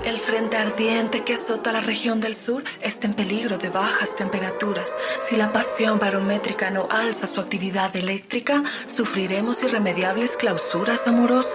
El frente ardiente que azota la región del sur está en peligro de bajas temperaturas. Si la pasión barométrica no alza su actividad eléctrica, sufriremos irremediables clausuras amorosas.